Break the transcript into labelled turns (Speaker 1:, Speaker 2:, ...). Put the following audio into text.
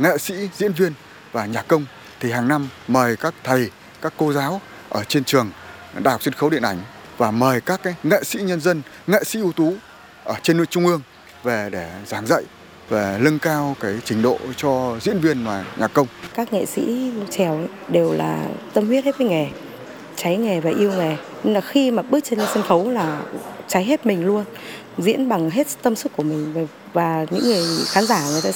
Speaker 1: nghệ sĩ, diễn viên và nhạc công thì hàng năm mời các thầy, các cô giáo ở trên trường Đại học Sân khấu Điện ảnh và mời các cái nghệ sĩ nhân dân, nghệ sĩ ưu tú ở trên nơi trung ương về để giảng dạy và nâng cao cái trình độ cho diễn viên và nhạc công.
Speaker 2: Các nghệ sĩ chèo đều là tâm huyết hết với nghề, cháy nghề và yêu nghề. Nên là khi mà bước trên sân khấu là cháy hết mình luôn, diễn bằng hết tâm sức của mình và những người khán giả người ta